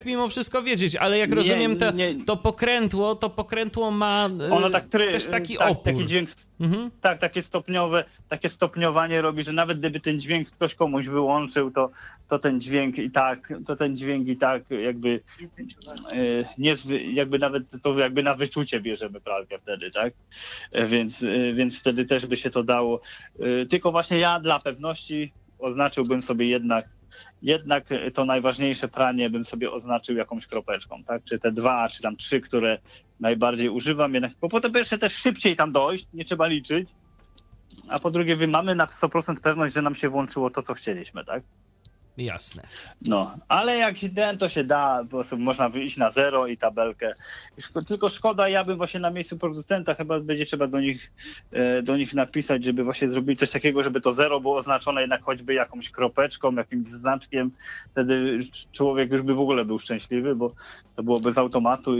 mimo wszystko wiedzieć, ale jak rozumiem, to pokrętło ma ono też taki opór. Taki dźwięk, tak, takie stopniowanie robi, że nawet gdyby ten dźwięk ktoś komuś wyłączył, to ten dźwięk i tak jakby jakby nawet to jakby na wyczucie bierzemy pralkę wtedy, tak? Więc wtedy też by się to dało. Tylko właśnie ja dla pewności oznaczyłbym sobie jednak to najważniejsze pranie bym sobie oznaczył jakąś kropeczką, tak? Czy te 2, czy tam 3, które najbardziej używam, jednak, bo po pierwsze też szybciej tam dojść, nie trzeba liczyć, a po drugie mamy na 100% pewność, że nam się włączyło to, co chcieliśmy, tak? Jasne. No, ale jak ten, to się da, po prostu można wyjść na 0 i tabelkę. Tylko szkoda, ja bym właśnie na miejscu producenta chyba będzie trzeba do nich napisać, żeby właśnie zrobili coś takiego, żeby to 0 było oznaczone jednak choćby jakąś kropeczką, jakimś znaczkiem. Wtedy człowiek już by w ogóle był szczęśliwy, bo to byłoby z automatu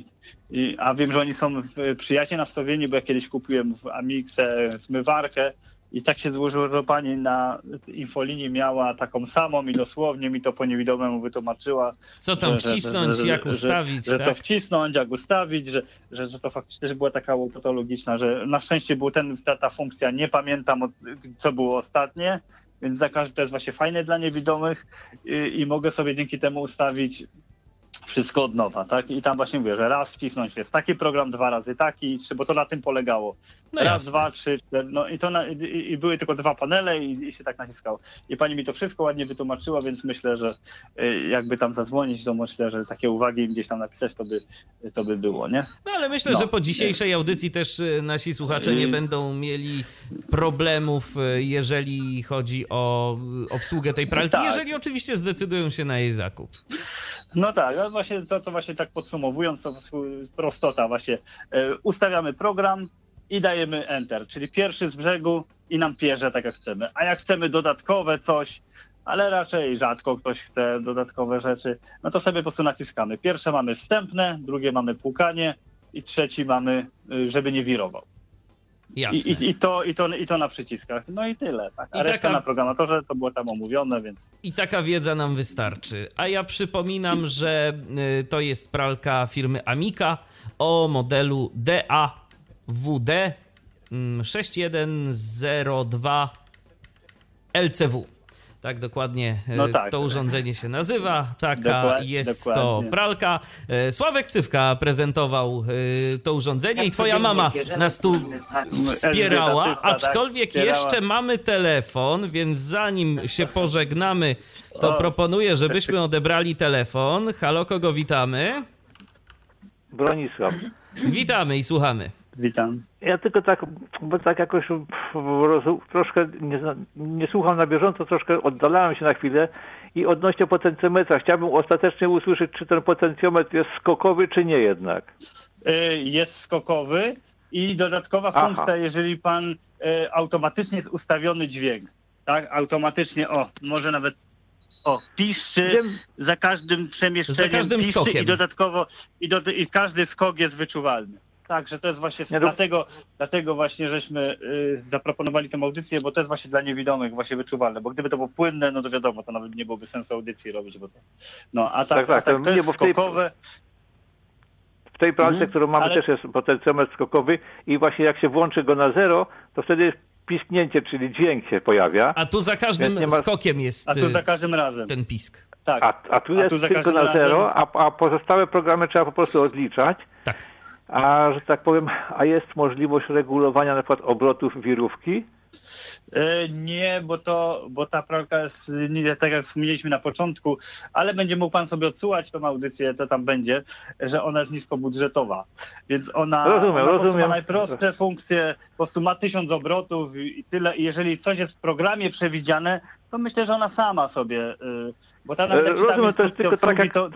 a wiem, że oni są przyjaźnie nastawieni, bo ja kiedyś kupiłem w Amixie zmywarkę. I tak się złożyło, że pani na infolinii miała taką samą i dosłownie mi to po niewidomemu wytłumaczyła. Co tam wcisnąć, jak ustawić. Że co wcisnąć, jak ustawić, że to faktycznie też była taka łopatologiczna, że na szczęście był ta funkcja, nie pamiętam co było ostatnie, więc to jest właśnie fajne dla niewidomych i mogę sobie dzięki temu ustawić wszystko od nowa, tak? I tam właśnie mówię, że raz wcisnąć jest taki program, 2 razy taki, 3, bo to na tym polegało. No raz, jasne. 2, 3, 4, no i były tylko 2 panele i się tak naciskało. I pani mi to wszystko ładnie wytłumaczyła, więc myślę, że jakby tam zadzwonić, to myślę, że takie uwagi im gdzieś tam napisać, to by było, nie? No ale myślę, że po dzisiejszej audycji też nasi słuchacze nie będą mieli problemów, jeżeli chodzi o obsługę tej pralki, Tak. jeżeli oczywiście zdecydują się na jej zakup. No tak, no właśnie to właśnie tak podsumowując, to prostota właśnie. Ustawiamy program i dajemy Enter, czyli pierwszy z brzegu i nam pierze tak jak chcemy. A jak chcemy dodatkowe coś, ale raczej rzadko ktoś chce dodatkowe rzeczy, no to sobie po prostu naciskamy. Pierwsze mamy wstępne, drugie mamy płukanie i trzeci mamy, żeby nie wirował. Jasne. I to na przyciskach. No i tyle. Tak. A I reszta na programatorze to było tam omówione, więc... I taka wiedza nam wystarczy. A ja przypominam, że to jest pralka firmy Amica o modelu DAWD 6102 LCW. Tak dokładnie to urządzenie się nazywa. Taka jest to pralka. Sławek Cywka prezentował to urządzenie i twoja mama nas tu wspierała, aczkolwiek jeszcze mamy telefon, więc zanim się pożegnamy, to proponuję, żebyśmy odebrali telefon. Halo, kogo witamy? Bronisław. Witamy i słuchamy. Witam. Ja tylko tak, bo tak jakoś troszkę nie słucham na bieżąco, troszkę oddalałem się na chwilę i odnośnie potencjometra chciałbym ostatecznie usłyszeć, czy ten potencjometr jest skokowy, czy nie jednak. Jest skokowy i dodatkowa funkcja, jeżeli pan automatycznie jest ustawiony dźwięk, tak? Automatycznie, może nawet piszczy za każdym przemieszczeniem, za każdym piszczy skokiem. I dodatkowo i każdy skok jest wyczuwalny. Tak, że to jest właśnie dlatego właśnie żeśmy zaproponowali tę audycję, bo to jest właśnie dla niewidomych właśnie wyczuwalne, bo gdyby to było płynne, no to wiadomo, to nawet nie byłoby sensu audycji robić, bo to... No, a tak to jest skokowe. W tej pralce, którą mamy, też jest potencjometr skokowy i właśnie jak się włączy go na 0, to wtedy pisknięcie, czyli dźwięk się pojawia. A tu za każdym skokiem jest tu za każdym razem ten pisk. Tak. A tu jest tylko na 0, a pozostałe programy trzeba po prostu odliczać. Tak. A że tak powiem, jest możliwość regulowania na przykład obrotów wirówki? Nie, bo ta pralka jest, tak jak wspomnieliśmy na początku, ale będzie mógł pan sobie odsyłać tą audycję, to tam będzie, że ona jest niskobudżetowa. Więc ona ma najprostsze funkcje, po prostu ma 1000 obrotów i tyle. I jeżeli coś jest w programie przewidziane, to myślę, że ona sama sobie, bo ta nawet jak czytamy instrukcję obsługi, to...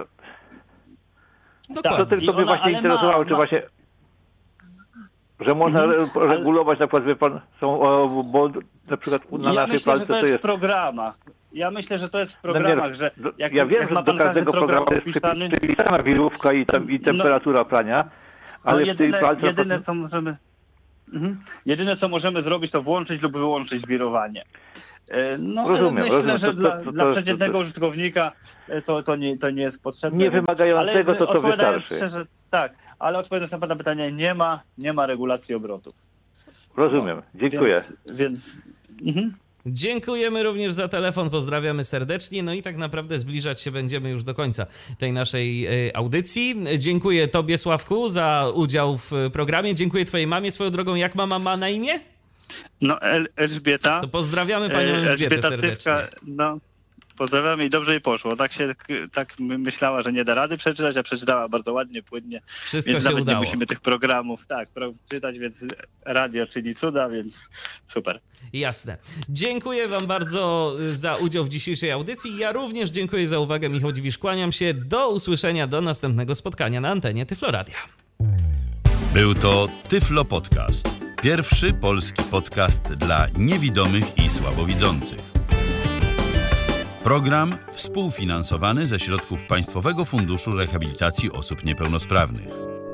To tylko mnie właśnie interesowało, czy właśnie, że można regulować, na przykład, wie pan, bo na przykład na naszej pralce to jest... w programach. Ja myślę, że to jest w programach, że jak ja wiem, jak że ma do pan każdego programu jest przypisana wirówka i temperatura prania, ale w tej pralce... Jedyne co możemy zrobić, to włączyć lub wyłączyć wirowanie. No, rozumiem, myślę, że dla przeciętnego użytkownika to nie jest potrzebne. Nie wymagającego to wystarczy. Szczerze, tak, ale odpowiadając na pana pytanie, nie ma regulacji obrotów. Rozumiem, dziękuję. Więc Dziękujemy również za telefon, pozdrawiamy serdecznie. No i tak naprawdę zbliżać się będziemy już do końca tej naszej audycji. Dziękuję tobie, Sławku, za udział w programie. Dziękuję twojej mamie. Swoją drogą, jak mama ma na imię? No, Elżbieta. To pozdrawiamy panią Elżbietę serdecznie. Cywka, no, pozdrawiam i dobrze jej poszło. Tak myślała, że nie da rady przeczytać, a przeczytała bardzo ładnie, płynnie. Wszystko więc się nawet udało. Nie musimy tych programów czytać, więc radio czyni cuda, więc super. Jasne. Dziękuję wam bardzo za udział w dzisiejszej audycji. Ja również dziękuję za uwagę. Michał Dziwisz, kłaniam się. Do usłyszenia, do następnego spotkania na antenie Tyflo Radia. Był to Tyflo Podcast. Pierwszy polski podcast dla niewidomych i słabowidzących. Program współfinansowany ze środków Państwowego Funduszu Rehabilitacji Osób Niepełnosprawnych.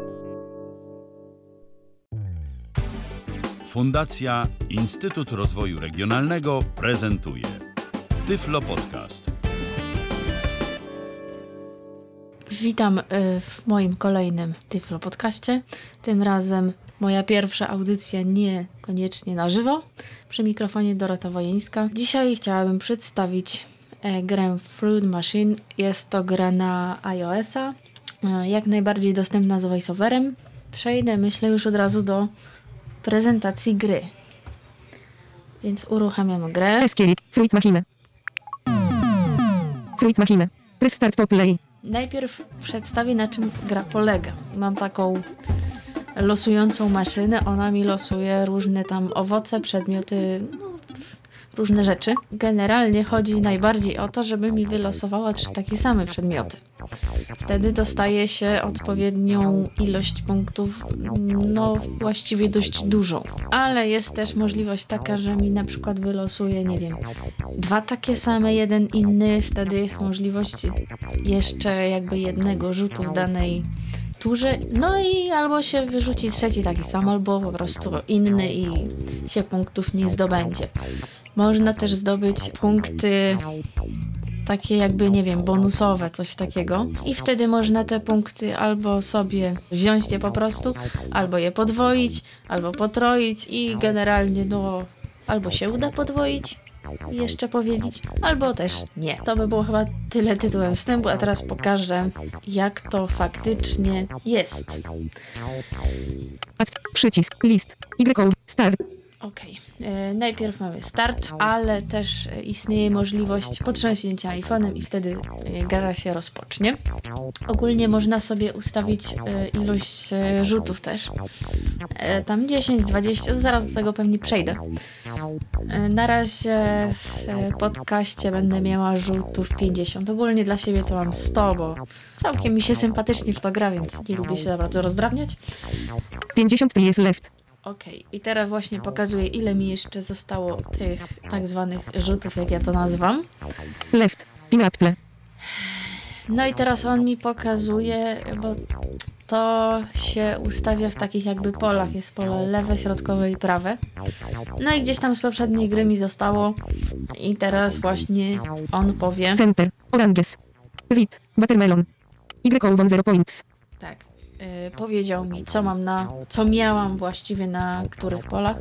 Fundacja Instytut Rozwoju Regionalnego prezentuje Tyflo Podcast. Witam w moim kolejnym Tyflo Podcaście. Tym razem moja pierwsza audycja niekoniecznie na żywo. Przy mikrofonie Dorota Wojeńska. Dzisiaj chciałabym przedstawić grę Fruit Machine. Jest to gra na iOS-a, jak najbardziej dostępna z voiceoverem. Przejdę, myślę, już od razu do prezentacji gry. Więc uruchamiam grę. Escape, Fruit Machine. Fruit Machine. Press Start to Play. Najpierw przedstawię, na czym gra polega. Mam taką losującą maszynę. Ona mi losuje różne tam owoce, przedmioty, różne rzeczy. Generalnie chodzi najbardziej o to, żeby mi wylosowała 3 takie same przedmioty. Wtedy dostaje się odpowiednią ilość punktów, właściwie dość dużą. Ale jest też możliwość taka, że mi na przykład wylosuje, 2 takie same, jeden inny. Wtedy jest możliwość jeszcze jakby jednego rzutu w danej turze. No i albo się wyrzuci 3 taki sam, albo po prostu inny i się punktów nie zdobędzie. Można też zdobyć punkty takie jakby, bonusowe, coś takiego. I wtedy można te punkty albo sobie wziąć je po prostu, albo je podwoić, albo potroić i generalnie albo się uda podwoić i jeszcze powiedzieć, albo też nie. To by było chyba tyle tytułem wstępu, a teraz pokażę, jak to faktycznie jest. Przycisk, list, start. Okej. Najpierw mamy start, ale też istnieje możliwość potrząśnięcia iPhone'em i wtedy gra się rozpocznie. Ogólnie można sobie ustawić ilość rzutów też. Tam 10, 20, zaraz do tego pewnie przejdę. Na razie w podcaście będę miała rzutów 50. Ogólnie dla siebie to mam 100, bo całkiem mi się sympatycznie w to gra, więc nie lubię się za bardzo rozdrabniać. 50 jest left. Okej, i teraz właśnie pokazuję, ile mi jeszcze zostało tych tak zwanych rzutów, jak ja to nazywam. Left, in apple. No i teraz on mi pokazuje, bo to się ustawia w takich jakby polach. Jest pole lewe, środkowe i prawe. No i gdzieś tam z poprzedniej gry mi zostało i teraz właśnie on powie... Center, oranges, red, watermelon, y 0 points. Tak. Powiedział mi, co miałam właściwie na których polach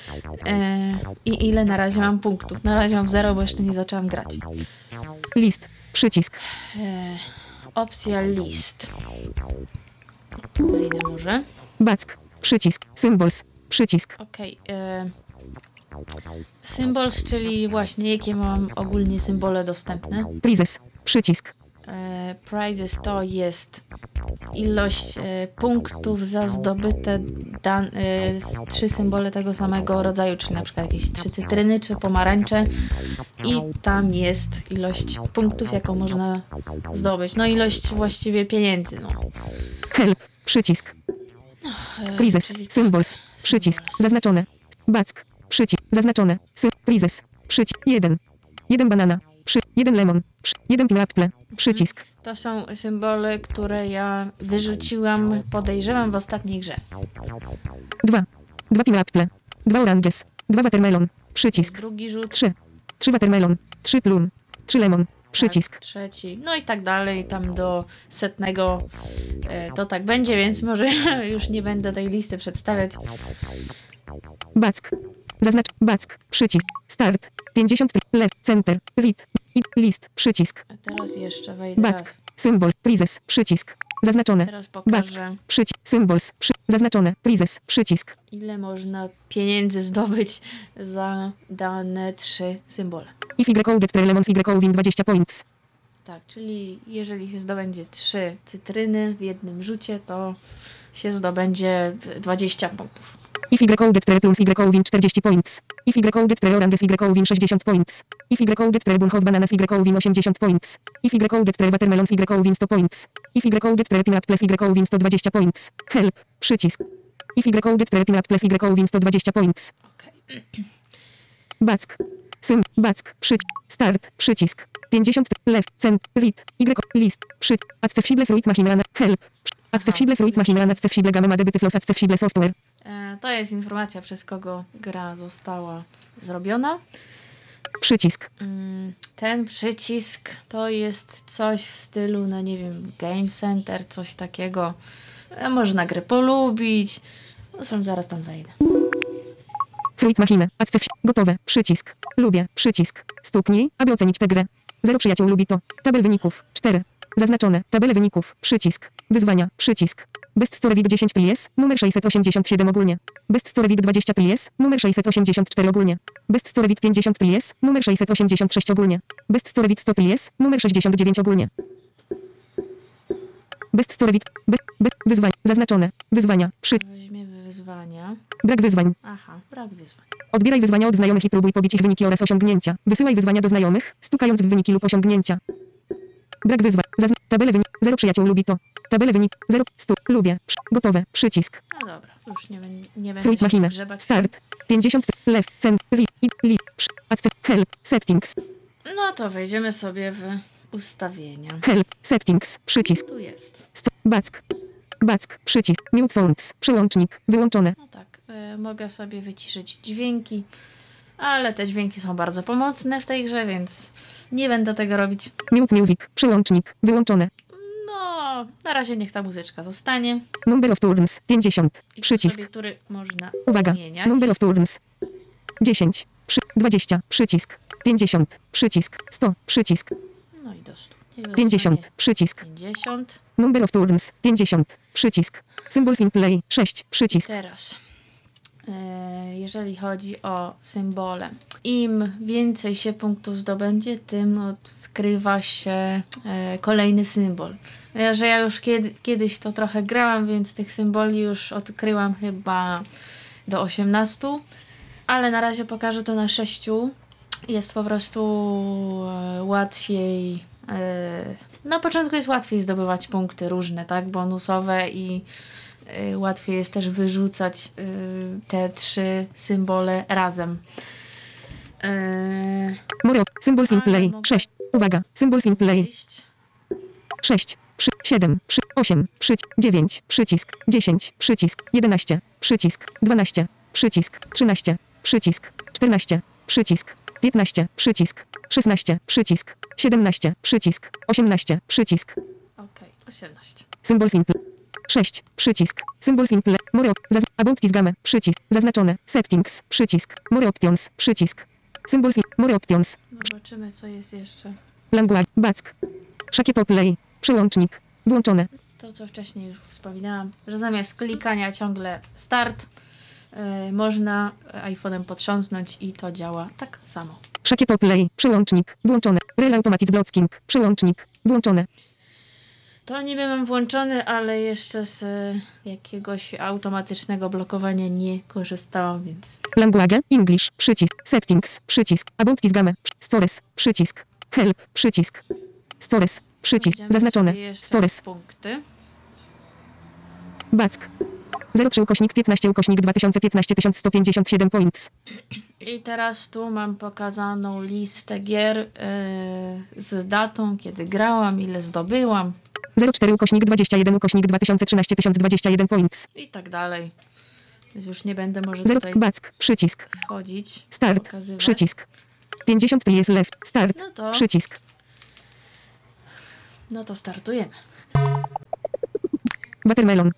i ile na razie mam punktów. Na razie mam 0, bo jeszcze nie zaczęłam grać. List, przycisk. Opcja list. Tu wejdę może. Back, przycisk. Symbols, przycisk. Okej. Symbols, czyli właśnie jakie mam ogólnie symbole dostępne. Prizes, przycisk. Prizes to jest ilość punktów za zdobyte 3 symbole tego samego rodzaju, czyli na przykład jakieś 3 cytryny czy pomarańcze i tam jest ilość punktów, jaką można zdobyć. No ilość właściwie pieniędzy. Help, przycisk. Prizes, symbols, przycisk, zaznaczone. Back, przycisk, zaznaczone. Prizes, przycisk, 1 banana. 1 lemon, 1 pineapple, przycisk. To są symbole, które ja wyrzuciłam, podejrzewam, w ostatniej grze. 2 pineapple, 2 oranges, 2 watermelon, przycisk. Drugi rzut. 3 3 watermelon. 3 plum. 3 lemon. Przycisk. Tak, trzeci. No i tak dalej. Tam do 100 to tak będzie, więc może już nie będę tej listy przedstawiać. Back. Zaznacz. Back. Przycisk. Start. 50. Left. Center. Read. I list. Przycisk. A teraz jeszcze wejdę Back. raz. Symbol. Prizes. Przycisk. Zaznaczone. Teraz pokażę, Back. Przycisk. Symbols. Zaznaczone. Prizes. Przycisk. ile można pieniędzy zdobyć za dane 3 symbole. If y get 3 lemons y win 20 points. Tak, czyli jeżeli się zdobędzie 3 cytryny w jednym rzucie, to się zdobędzie 20 punktów. If y get 3 plums y win 40 points. If y get 3 oranges y win 60 points. If y get 3 bunch of bananas y win 80 points. If y get 3 watermelons y win 100 points. If y get 3 pineapples y win 120 points. Help. Przycisk. If y get 3 pineapples y win 120 points. Okay. Back. Back. Start. Przycisk. 50. Left. Cent. Read. Y. List. Accessible fruit machine. Help. Accessible fruit machine. Accessible game debyty floss. Accessible software. To jest informacja, przez kogo gra została zrobiona. Przycisk. Ten przycisk to jest coś w stylu, no nie wiem, Game Center, coś takiego. Można grę polubić. Zresztą zaraz tam wejdę. Fruit machine. Gotowe. Przycisk. Lubię. Przycisk. Stuknij, aby ocenić tę grę. 0 przyjaciół lubi to. Tabel wyników. 4. Zaznaczone. Tabele wyników. Przycisk. Wyzwania. Przycisk. Best Store Vid 10 Tries, numer 687 ogólnie. Best Store Vid 20 Tries, numer 684 ogólnie. Best Store Vid 50 Tries, numer 686 ogólnie. Best Store Vid 100 Tries, numer 69 ogólnie. Best Store Vid... Wyzwania. Zaznaczone. Wyzwania. Weźmiemy wyzwania. Brak wyzwań. Aha, brak wyzwań. Odbieraj wyzwania od znajomych i próbuj pobić ich wyniki oraz osiągnięcia. Wysyłaj wyzwania do znajomych, stukając w wyniki lub osiągnięcia. Brak wyzwań. Tabele wynik. 0 przyjaciół lubi to. Tabele wynik. 0. Lubię. Gotowe. Przycisk. No dobra, już nie będę Fruit się machine. grzebać. Start. 50. Left. Cent. Help. Settings. No to wejdziemy sobie w ustawienia. Help. Settings. Przycisk. Tu jest. Back. Przycisk. Mute sounds. Przełącznik. Wyłączone. No tak, mogę sobie wyciszyć dźwięki, ale te dźwięki są bardzo pomocne w tej grze, więc nie będę tego robić. Mute music. Przełącznik. Wyłączone. No, na razie niech ta muzyczka zostanie. Number of turns. 50. I Przycisk. sobie, który można Uwaga. zmieniać. Number of turns. 10. 20. Przycisk. 50. Przycisk. 100. Przycisk. No i do 100. 50. Przycisk. 50. Number of turns. 50. Przycisk. Symbols in play. 6. Przycisk. Teraz, jeżeli chodzi o symbole, im więcej się punktów zdobędzie, tym odkrywa się kolejny symbol. Że ja już kiedyś to trochę grałam, więc tych symboli już odkryłam chyba do 18, ale na razie pokażę to na 6. Jest po prostu łatwiej. Na początku jest łatwiej zdobywać punkty różne, tak, bonusowe i łatwiej jest też wyrzucać te 3 symbole razem. Symbols in play. 6. Uwaga. Symbols in play. 6. 7. 8. 9. Przycisk. 10. Przycisk. 11. Przycisk. 12. Przycisk. 13. Przycisk. 14. Przycisk. 15. Przycisk. 16. Przycisk. 17. Przycisk. 18. Przycisk. Okej, 18. Symbols in play. 6. Przycisk. Symbols in play. More about this game. Przycisk. Zaznaczone. Settings. Przycisk. More options. Przycisk. Symbols in. More options. Zobaczymy, co jest jeszcze. Language. Back. Szakieto play. Przełącznik. Włączone. To, co wcześniej już wspominałam, że zamiast klikania ciągle start, można iPhone'em potrząsnąć i to działa tak samo. Szakieto play. Przełącznik. Włączone. Rel automatic blocking. Przełącznik. Włączone. To niby mam włączony, ale jeszcze z jakiegoś automatycznego blokowania nie korzystałam, więc... Language. English. Przycisk. Settings. Przycisk. About this game. Stores. Przycisk. Help. Przycisk. Stores. Przycisk. Idziemy Zaznaczone. sobie jeszcze Stores. w punkty. Back. 03/15 2015 1157 points. I teraz tu mam pokazaną listę gier z datą, kiedy grałam, ile zdobyłam 04/21 2013 1021 points. i tak dalej. Więc już nie będę może 0. tutaj Back. Przycisk. wchodzić, Start. pokazywać. Przycisk. 53 jest left. Start. No to- Przycisk. No to startujemy. Watermelon.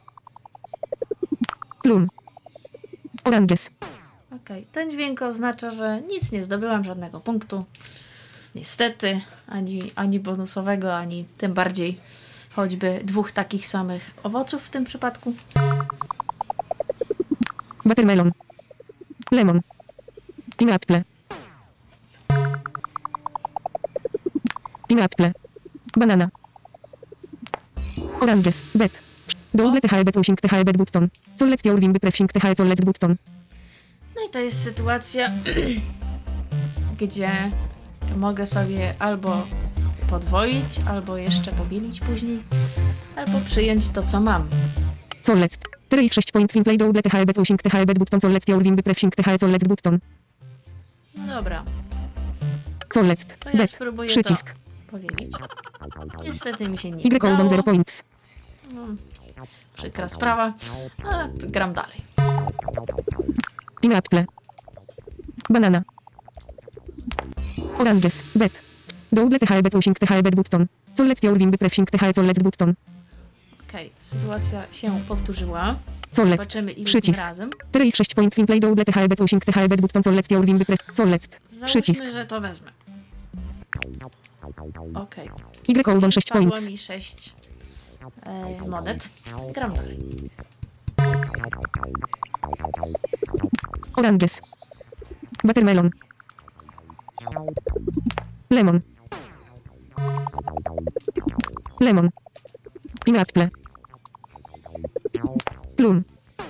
Plum. Oranges. Okej, ten dźwięk oznacza, że nic nie zdobyłam, żadnego punktu. Niestety, ani bonusowego, ani tym bardziej choćby 2 takich samych owoców w tym przypadku. Watermelon. Lemon. Pineapple. Pineapple. Banana. Oranges. Bet. Double THE bet using THE bet button. Select your win by pressing THE select button. No i to jest sytuacja, gdzie mogę sobie albo podwoić, albo jeszcze powielić później, albo przyjąć to, co mam. Select. Trace 6 points in play double THE bet using THE bet button. Select your win by pressing THE select button. No dobra, Select. to ja Bet. spróbuję Przycisk. to powielić. Niestety mi się nie Y udało. 0 points. Przykra sprawa, ale gram dalej. Pineapple. Banana. Oranges. Bet. Double THE bet using THE bet button. Select your win by pressing THE select button. Okej, sytuacja się powtórzyła. Select. Zobaczymy ile tym Przycisk. razem. Trace 6 points in play double THE bet using THE bet button. Select your win by press. Select. Przycisk. Załóżmy, że to wezmę. Okej. Y 6 Spadło points. mi 6 monet. Gram dalej. Oranges. Watermelon. Lemon. Lemon. Pineapple. Plum.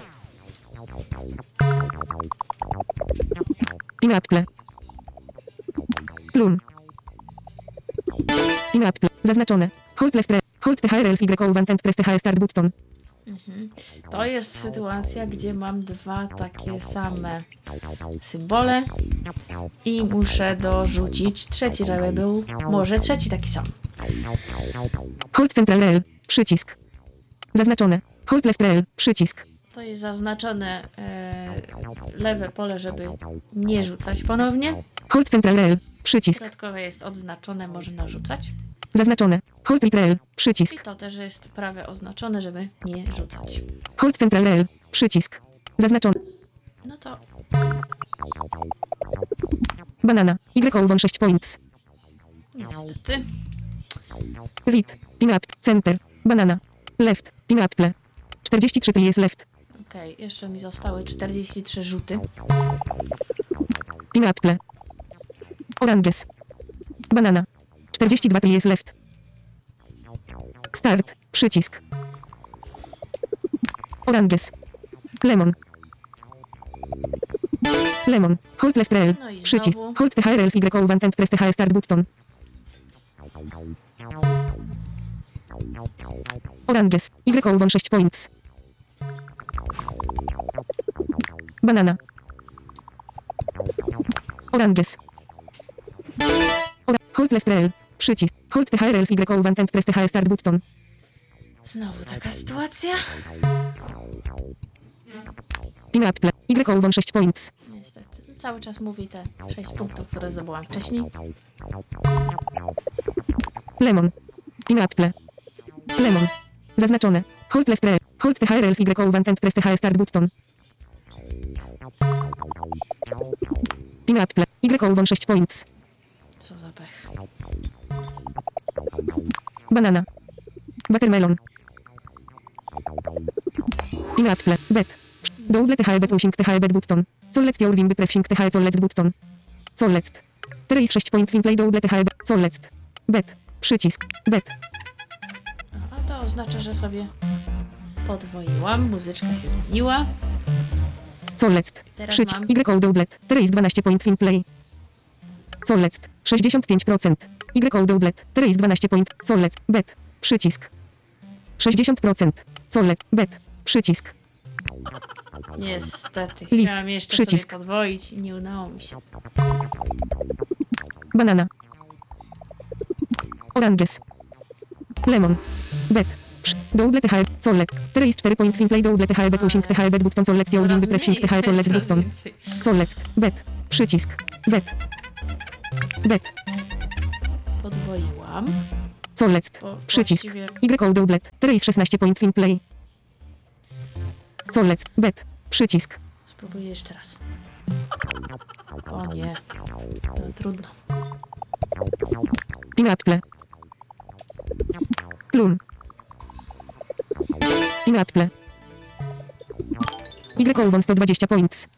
Pineapple. Plum. Pineapple. Zaznaczone. Hold left re. Hold THE RLS Y and press THE start button. To jest sytuacja, gdzie mam 2 takie same symbole i muszę dorzucić trzeci, żeby był może trzeci taki sam. Hold central rel. Przycisk. Zaznaczone. Hold left rel. Przycisk. To jest zaznaczone lewe pole, żeby nie rzucać ponownie. Hold central rel. Przycisk. Środkowe jest odznaczone, można rzucać. Zaznaczone. Hold right rel. Przycisk. I to też jest prawe oznaczone, żeby nie rzucać. Hold central rel. Przycisk. Zaznaczony. No to Banana. Y 6 points. niestety. Read. Pineapple. Center. Banana. Left. Pineapple. 43 jest left. Okej, jeszcze mi zostały 43 rzuty. Pineapple. Oranges. Banana. 42 jest left. Start. Przycisk. Oranges. Lemon. Lemon. Hold left rel. No i Przycisk. znowu. Hold THE RLS Y and press THE start button. Oranges. Y 6 points. Banana. Oranges. Hold left rel. Przycisk. Hold THE RLS Y and press THE start button. Znowu taka sytuacja. Pineapple. Y 6 points. Niestety. Cały czas mówi te 6 punktów, które zdobyłam wcześniej. Lemon. Pineapple. Lemon. Zaznaczone. Hold left rel. Hold THE RLS Y and press THE start button. Pineapple. Y 6 points. Co za pech. Banana. Watermelon. Pineapple. Bet. Double THE bet using THE bet button. Select your win by pressing THE select button. Select. Trace 6 points in play double THE bet. Select. Bet. Przycisk. Bet. A to oznacza, że sobie podwoiłam. Muzyczka się zmieniła. Select. Teraz Przycisk. mam- Y doublet. Trace 12 points in play. Select. 65%. Y doublet. Trace 12 point. Select. Bet. Przycisk. 60%. Select. Bet. Przycisk. Niestety. List. Chciałam jeszcze Przycisk. sobie podwoić i nie udało mi się. Banana. Oranges. Lemon. Bet. Double THE. Select. Trace 4 points in play double THE bet using THE bet button. Select your win by pressing THE select button. Select. Bet. Przycisk. Bet. Bet. Podwoiłam. Solect. Przycisk. Y doublet. Trace 16 points in play. Solec. Bet. Przycisk. Spróbuję jeszcze raz. O nie. Trudno. Inapple. Plum. Inapple. Y 120 points.